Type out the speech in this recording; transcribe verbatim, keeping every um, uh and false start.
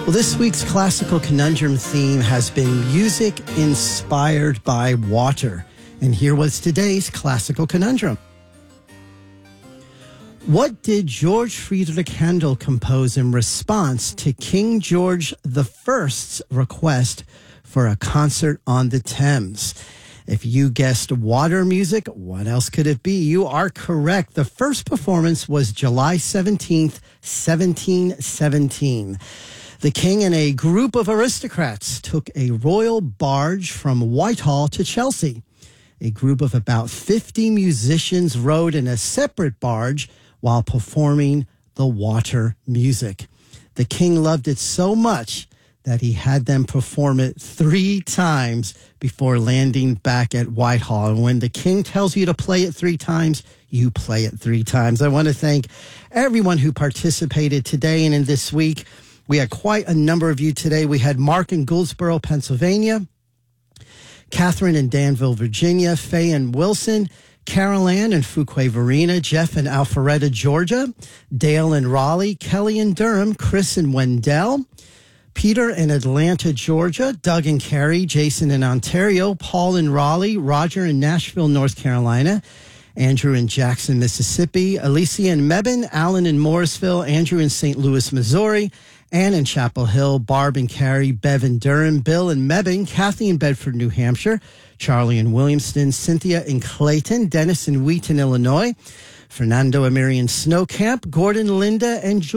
Well, this week's Classical Conundrum theme has been music inspired by water. And here was today's Classical Conundrum. What did George Friedrich Handel compose in response to King George the First's request for a concert on the Thames? If you guessed water music, what else could it be? You are correct. The first performance was July seventeenth, seventeen seventeen. The king and a group of aristocrats took a royal barge from Whitehall to Chelsea. A group of about fifty musicians rode in a separate barge while performing the water music. The king loved it so much that he had them perform it three times before landing back at Whitehall. And when the king tells you to play it three times, you play it three times. I want to thank everyone who participated today and in this week. We had quite a number of you today. We had Mark in Goldsboro, Pennsylvania, Catherine in Danville, Virginia, Faye in Wilson, Carol Ann in Fuquay Varina, Jeff in Alpharetta, Georgia, Dale in Raleigh, Kelly in Durham, Chris in Wendell, Peter in Atlanta, Georgia, Doug in Cary, Jason in Ontario, Paul in Raleigh, Roger in Nashville, North Carolina, Andrew in Jackson, Mississippi, Alicia in Mebane, Alan in Morrisville, Andrew in Saint Louis, Missouri, Ann in Chapel Hill, Barb in Cary, Bev in Durham, Bill in Mebane, Kathy in Bedford, New Hampshire, Charlie in Williamston, Cynthia in Clayton, Dennis in Wheaton, Illinois, Fernando and Marion Snowcamp, Gordon, Linda, and